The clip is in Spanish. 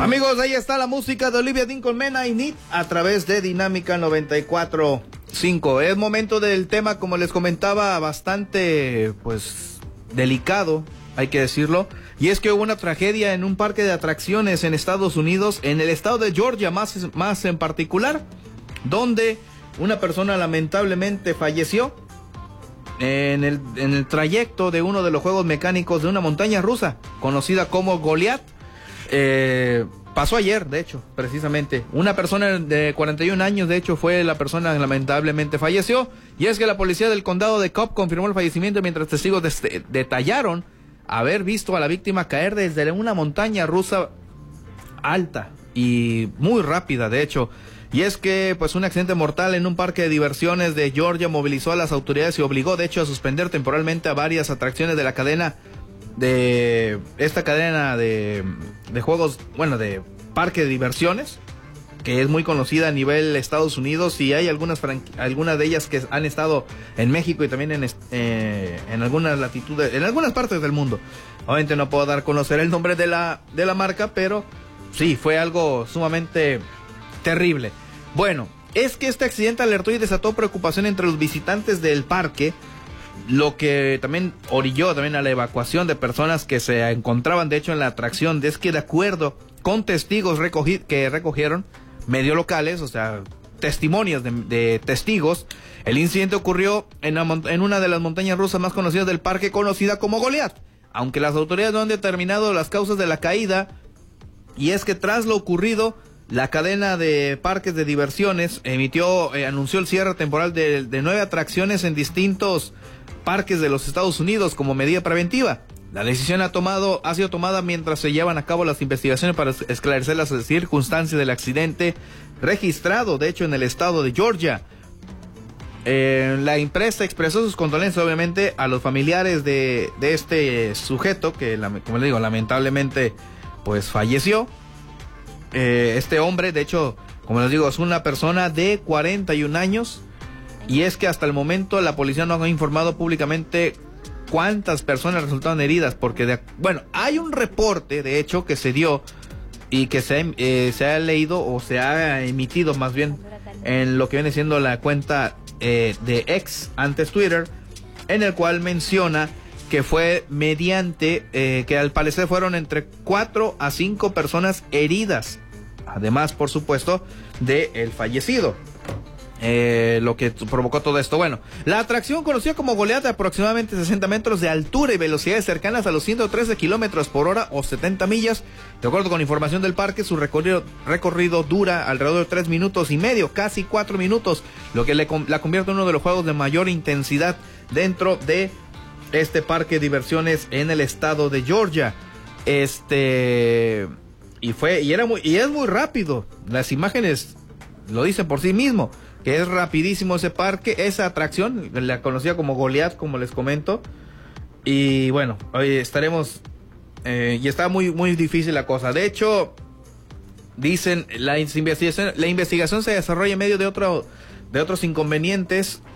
Amigos, ahí está la música de Olivia Dean con Men I Need a través de Dinámica 94.5. Es momento del tema, como les comentaba, bastante pues delicado, hay que decirlo. Y es que hubo una tragedia en un parque de atracciones en Estados Unidos, en el estado de Georgia más en particular, donde una persona lamentablemente falleció en el trayecto de uno de los juegos mecánicos de una montaña rusa conocida como Goliath. Pasó ayer, de hecho, precisamente. Una persona de 41 años, de hecho, fue la persona que lamentablemente falleció. Y es que la policía del condado de Cobb confirmó el fallecimiento mientras testigos detallaron haber visto a la víctima caer desde una montaña rusa alta y muy rápida, de hecho. Y es que, pues, un accidente mortal en un parque de diversiones de Georgia movilizó a las autoridades y obligó, de hecho, a suspender temporalmente a varias atracciones de la cadena de juegos, bueno, de parque de diversiones, que es muy conocida a nivel Estados Unidos, y hay algunas de ellas que han estado en México y también en algunas latitudes, en algunas partes del mundo. Obviamente no puedo dar a conocer el nombre de la marca, pero sí, fue algo sumamente terrible. Bueno, es que este accidente alertó y desató preocupación entre los visitantes del parque, lo que también orilló también a la evacuación de personas que se encontraban de hecho en la atracción. Es que de acuerdo con testigos que recogieron medios locales, o sea, testimonios de testigos, el incidente ocurrió en una de las montañas rusas más conocidas del parque, conocida como Goliath, aunque las autoridades no han determinado las causas de la caída. Y es que tras lo ocurrido, la cadena de parques de diversiones anunció el cierre temporal de 9 atracciones en distintos parques de los Estados Unidos como medida preventiva. La decisión ha sido tomada mientras se llevan a cabo las investigaciones para esclarecer las circunstancias del accidente registrado, de hecho, en el estado de Georgia. La empresa expresó sus condolencias, obviamente, a los familiares de este sujeto que, como les digo, lamentablemente, pues falleció. Este hombre, de hecho, como les digo, es una persona de 41 años. Y es que hasta el momento la policía no ha informado públicamente cuántas personas resultaron heridas, porque hay un reporte, de hecho, que se dio y que se ha leído o se ha emitido más bien en lo que viene siendo la cuenta de X, antes Twitter, en el cual menciona que fue mediante que al parecer fueron entre 4 a 5 personas heridas, además, por supuesto, del fallecido. Lo que provocó todo esto. Bueno, la atracción, conocida como Goliath, de aproximadamente 60 metros de altura y velocidades cercanas a los 113 kilómetros por hora o 70 millas. De acuerdo con información del parque, su recorrido dura alrededor de 3 minutos y medio, casi 4 minutos, lo que la convierte en uno de los juegos de mayor intensidad dentro de este parque de diversiones en el estado de Georgia. Es muy rápido. Las imágenes lo dicen por sí mismo, que es rapidísimo ese parque, esa atracción, la conocida como Goliath, como les comento. Y bueno, hoy estaremos, y está muy, muy difícil la cosa. De hecho, dicen, la investigación se desarrolla en medio de otros inconvenientes